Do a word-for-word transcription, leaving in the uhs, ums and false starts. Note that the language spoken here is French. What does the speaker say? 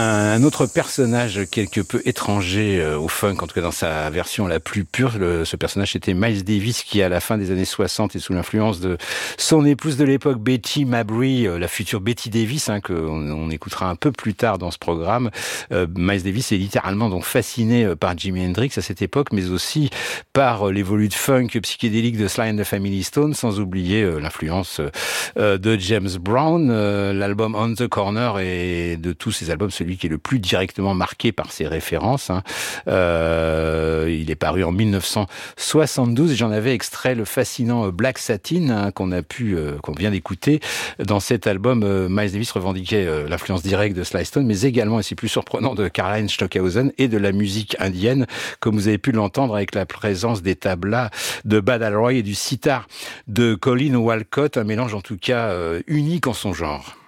Un autre personnage quelque peu étranger euh, au funk, en tout cas dans sa version la plus pure, le, ce personnage était Miles Davis, qui à la fin des années soixante et sous l'influence de son épouse de l'époque, Betty Mabry, euh, la future Betty Davis, hein, qu'on on écoutera un peu plus tard dans ce programme. Euh, Miles Davis est littéralement donc fasciné euh, par Jimi Hendrix à cette époque, mais aussi par euh, les volutes funk psychédéliques de Sly and the Family Stone, sans oublier euh, l'influence euh, de James Brown. Euh, l'album On the Corner est de tous ces albums celui qui est le plus directement marqué par ses références. Hein. Euh, il est paru en mille neuf cent soixante-douze et j'en avais extrait le fascinant Black Satin, hein, qu'on a pu, euh, qu'on vient d'écouter. Dans cet album, euh, Miles Davis revendiquait euh, l'influence directe de Sly Stone, mais également, et c'est plus surprenant, de Karl-Heinz Stockhausen et de la musique indienne, comme vous avez pu l'entendre avec la présence des tablas de Bad Al Roy et du sitar de Colin Walcott, un mélange en tout cas euh, unique en son genre.